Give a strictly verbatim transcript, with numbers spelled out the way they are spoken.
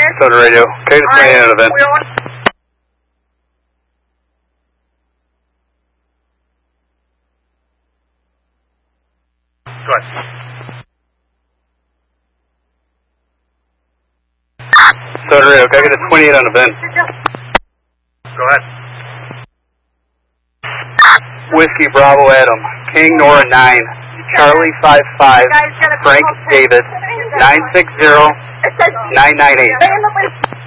Soda Radio. Okay, just made an event. Go ahead. Soda Radio, okay, I get a twenty-eight on event. Go ahead. Whiskey Bravo Adam, King Nora nine, Charlie five five, Frank David, nine six zero, nine nine eight.